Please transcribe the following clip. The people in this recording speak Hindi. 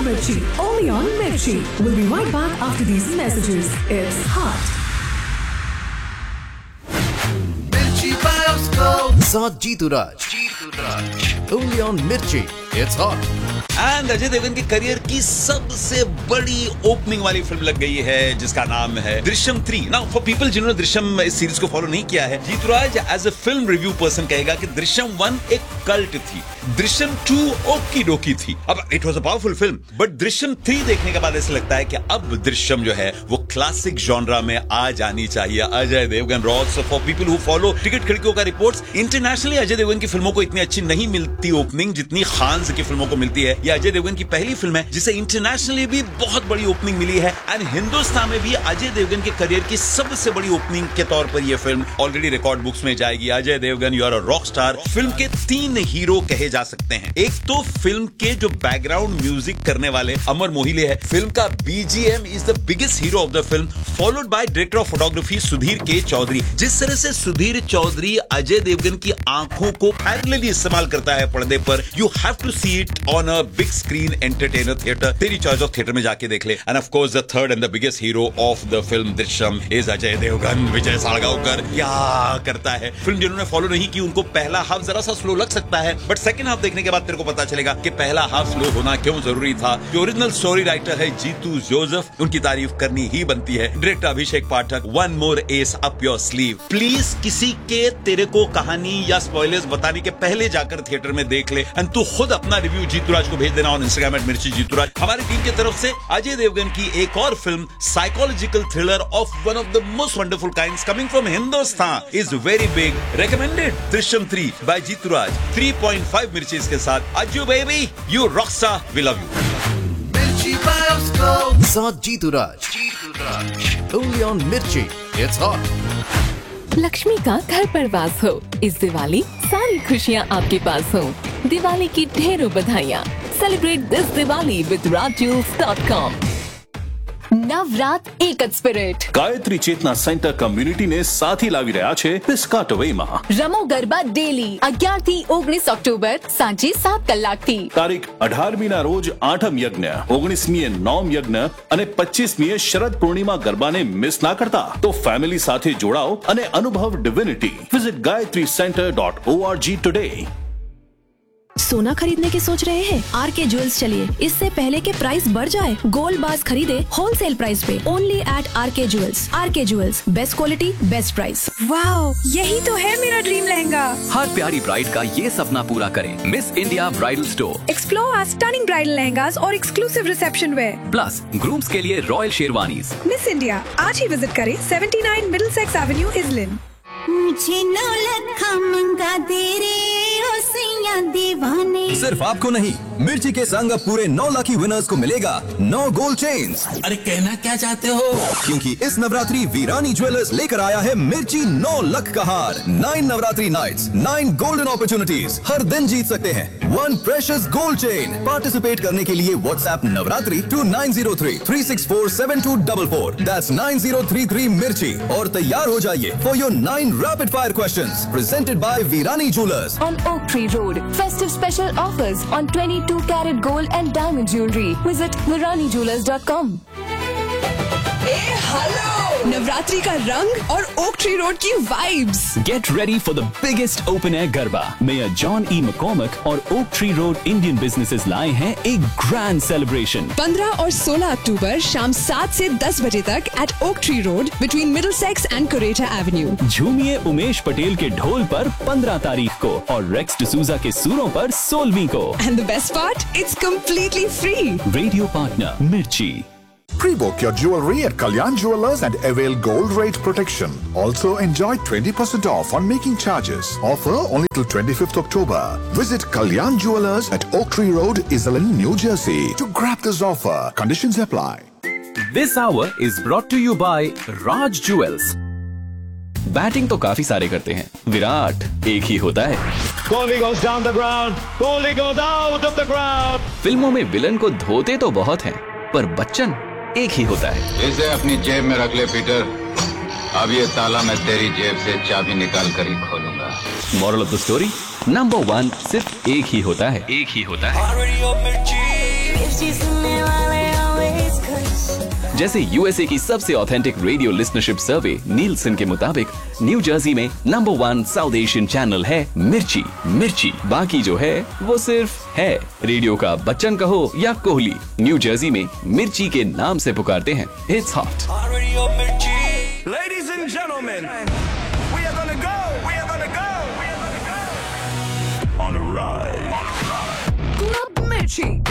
Mirchi, only on Mirchi. We'll be right back after these messages. It's hot. Mirchi Bioscope. साथ जीतू राज. Only on Mirchi. It's hot. And Ajay Devgan के करियर की सबसे बड़ी ओपनिंग वाली फिल्म लग गई है जिसका नाम है दृश्यम 3। नाउ फॉर पीपल जिन्होंने दृश्यम इस सीरीज को फॉलो नहीं किया है, जीतूराज as a film review person कहेगा कि दृश्यम 1 एक कल्ट थी, दृश्यम 2 ओकी डोकी थी। अब it was a powerful film, but Drishyam 3 देखने के बाद ऐसा लगता है कि अब दृश्यम जो है वो क्लासिक जॉनरा में आ जानी चाहिए। Ajay Devgan rocks. For people who follow ticket खिड़कियों का रिपोर्ट्स, इंटरनेशनली अजय देवगन की फिल्मों को इतनी अच्छी नहीं मिलती ओपनिंग जितनी खान की फिल्मों को मिलती है। यह अजय देवगन की पहली फिल्म है जिसे इंटरनेशनली भी बहुत बड़ी ओपनिंग मिली है, एंड हिंदुस्तान में भी अजय देवगन के करियर की सबसे बड़ी ओपनिंग के तौर पर यह फिल्म ऑलरेडी रिकॉर्ड बुक्स में जाएगी। Ajay Devgan you are a rock star. Film के 3 हीरो कहे जा सकते हैं। एक तो फिल्म के जो बैकग्राउंड म्यूजिक करने वाले अमर मोहिले है, फिल्म का BGM is the biggest hero of the film, followed by director of photography Sudhir के चौधरी। जिस तरह से सुधीर चौधरी अजय देवगन की आंखों को पैरेलली इस्तेमाल करता है पर्दे पर, you have to see it on a big screen entertainer theatre. तेरी चॉइस ऑफ थिएटर में जाके देख ले। End of course the third and the biggest hero of the film Drishyam is Ajay Devgan. विजय सालगांवकर क्या करता है। फिल्म जिन्होंने फॉलो नहीं की उनको पहला हाफ जरा सा स्लो लग सकता है, बट सेकंड हाफ देखने के बाद तेरे को पता चलेगा कि पहला हाफ स्लो होना क्यों जरूरी था। जो ओरिजिनल स्टोरी राइटर है जीतू जोसेफ, उनकी तारीफ करनी ही बनती है। Director Abhishek Pathak, one more S up your sleeve. Please किसी के तेरे को कहानी या स्पॉयलर्स बताने के पहले जाकर थिएटर में देख ले, एंड तू खुद अपना रिव्यू जीतूराज को भेज देना ऑन इंस्टाग्राम @मिर्ची जीतूराज। हमारी टीम की तरफ से अजय देवगन की एक और film psychological thriller of one of the most wonderful kinds coming from Hindustan is very big, recommended Drishyam 3 bye जीतूराज। 3.5 मिर्ची के साथ Ajju baby you Rockstar we love you. Mirchi Bioscope. साथ जीतूराज. Only on Mirchi. It's hot. Lakshmi का घर पर वास हो। इस दिवाली सारी खुशियाँ आपके पास हो। दिवाली की ढेरों बधाइयाँ। Celebrate this Diwali with rajjewels.com। Navrat એક જ સ્પિરિટ। ગાયત્રી ચેતના સેન્ટર કમ્યુનિટી ને સાથી લાવી રહ્યા છે પિસ્કાટવેમાં। રમો ગરબા ડેલી 11 થી 19 ઓક્ટોબર સાંજે 7 કલાકથી। તારીખ 18મી ના રોજ આઠમ યજ્ઞ, 19મીએ નોમ યજ્ઞ અને 25મીએ શરદ પૂર્ણિમા ગરબાને મિસ ના કરતા તો ફેમિલી સાથે જોડાઓ અને અનુભવ ડિવિનિટી। Visit gayatricenter.org today. सोना खरीदने की सोच रहे हैं? आरके ज्वेल्स चलिए, इससे पहले के प्राइस बढ़ जाए, गोल्ड बार्स खरीदे होलसेल प्राइस पे only eight R K jewels. R K jewels, best quality best price. Wow, यही तो है मेरा ड्रीम लहंगा। हर प्यारी ब्राइड का ये सपना पूरा करें miss India bridal store. Explore our stunning bridal lehengas और exclusive reception where, plus grooms के लिए रॉयल शेरवानीज। मिस इंडिया आज ही विजिट करें 79 मिडिलसेक्स एवेन्यू इजलिन। मुझे नौलखा मंगा दे रे ओ सैया दीवाने। सिर्फ आपको नहीं, मिर्ची के संग अब पूरे 9 लकी विनर्स को मिलेगा 9 गोल्ड चेन्स। अरे कहना क्या चाहते हो? क्योंकि इस नवरात्रि वीरानी ज्वेलर्स लेकर आया है मिर्ची 9 लक का हार। 9 नवरात्रि नाइट्स, 9 गोल्डन अपॉर्चुनिटीज। हर दिन जीत सकते हैं 1 प्रेशियस गोल्ड चेन। पार्टिसिपेट करने के लिए व्हाट्सएप नवरात्रि to 9033647244। That's 9033 मिर्ची और तैयार हो जाइए for your 9 rapid fire questions presented by Virani Jewelers on Oak Tree Road. Festive special offers on 22 karat gold and diamond jewelry. Visit viranijewelers.com. Hello, Navratri का रंग और ओक ट्री रोड की vibes. Get ready for the biggest open air garba. Mayor John E McCormack और oak tree road Indian businesses लाए हैं एक ग्रैंड सेलिब्रेशन। 15 और 16 अक्टूबर शाम 7 से 10 बजे तक eight oak tree road between Middlesex and कुरेटा Avenue. झूमिए Umesh Patel के ढोल पर 15 तारीख को और रेक्स डिसूजा के सुरों पर 16वीं को। And the best part, it's completely free. Radio partner मिर्ची। Pre-book your jewelry at Kalyan Jewellers and avail gold rate protection. Also enjoy 20% off on making charges. Offer only till 25th October. Visit Kalyan Jewellers at Oak Tree Road, Iselin, New Jersey to grab this offer. Conditions apply. This hour is brought to you by Raj Jewels। Batting तो काफी सारे करते हैं, विराट एक ही होता है। Kohli goes down the ground. Kohli goes out of the ground. फिल्मों में विलन को धोते तो बहुत हैं, पर बच्चन एक ही होता है। इसे अपनी जेब में रख ले पीटर। अब ये ताला मैं तेरी जेब से चाबी निकाल कर ही खोलूंगा। Moral of the story, number 1 सिर्फ एक ही होता है। एक ही होता है। जैसे यूएसए की सबसे ऑथेंटिक रेडियो लिस्नरशिप सर्वे नीलसन के मुताबिक न्यू जर्सी में नंबर 1 साउथ एशियन चैनल है मिर्ची। मिर्ची बाकी जो है वो सिर्फ है। रेडियो का बच्चन कहो या कोहली, न्यू जर्सी में मिर्ची के नाम से पुकारते हैं। It's hot. Ladies and gentlemen, we are gonna go on a ride. Club Mirchi.